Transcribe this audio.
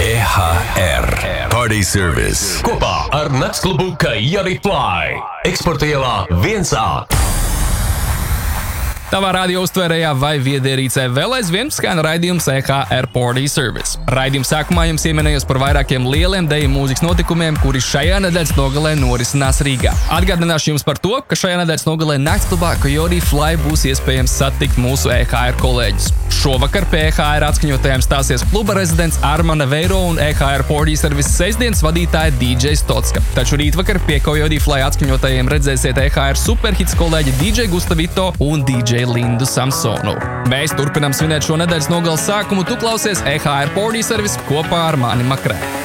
EHR Party Service kopā ar Naktsklubu Kajari Fly. Eksporta ielā 1A. Tavā radio uztvērējā vai viedierīcē vēl aizvien skan raidījums EHR Party Service. Raidījuma sākumā jums ieminējos par vairākiem lieliem deju mūzikas notikumiem, kuri šajā nedēļas nogalē norisinās Rīgā. Atgādināšu jums par to, ka šajā nedēļas nogalē Naktsklubā Kajari Fly būs iespējams satikt mūsu EHR kolēģis. Šovakar pie EHR atskaņotajiem stāsies kluba rezidents Armana Veiro un EHR Party Service sestdienas vadītāja DJ Stotska. Taču rītvakar pie Kajari Fly atskaņotajiem redzēsiet EHR superhits kolēģi DJ Gustavito un DJ Lindu Samsonu. Mēs turpinām svinēt šo nedēļas nogalas sākumu. Tu klausies EHR Party Service kopā ar mani Makrē.